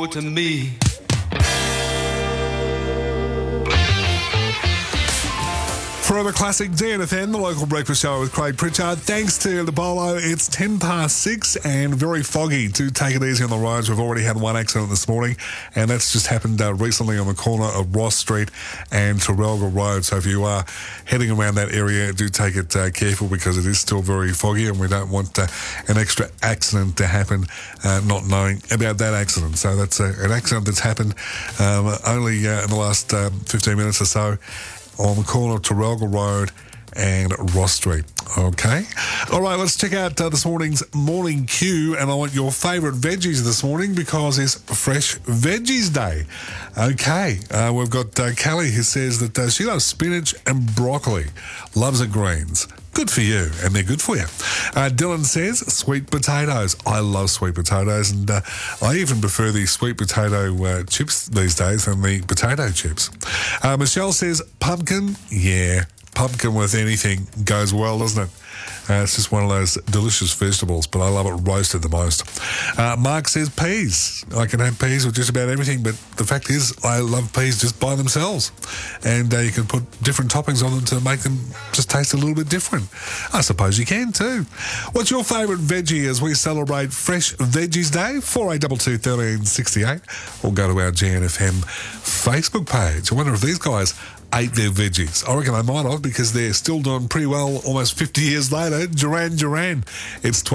know to me. Forever Classic DNFN, the local breakfast show with Craig Pritchard. Thanks to the Bolo, it's 6:10 and very foggy. Do take it easy on the roads. We've already had one accident this morning, and that's just happened recently on the corner of Ross Street and Terrelga Road. So if you are heading around that area, do take it careful because it is still very foggy, and we don't want an extra accident to happen not knowing about that accident. So that's an accident that's happened only in the last 15 minutes or so on the corner of Terrelga Road and Ross Street. Okay. All right, let's check out this morning's Morning Queue, and I want your favourite veggies this morning because it's Fresh Veggies Day. Okay, we've got Kelly who says that she loves spinach and broccoli, loves her greens. Good for you, and they're good for you. Dylan says sweet potatoes. I love sweet potatoes, and I even prefer the sweet potato chips these days than the potato chips. Michelle says pumpkin. Yeah, pumpkin with anything goes well, doesn't it? It's just one of those delicious vegetables, but I love it roasted the most. Mark says peas. I can have peas with just about everything, but the fact is I love peas just by themselves. And you can put different toppings on them to make them just taste a little bit different. I suppose you can too. What's your favourite veggie as we celebrate Fresh Veggies Day? 4822 1368, or go to our GNFM Facebook page. I wonder if these guys ate their veggies. I reckon they might have, because they're still doing pretty well almost 50 years later. Duran Duran. It's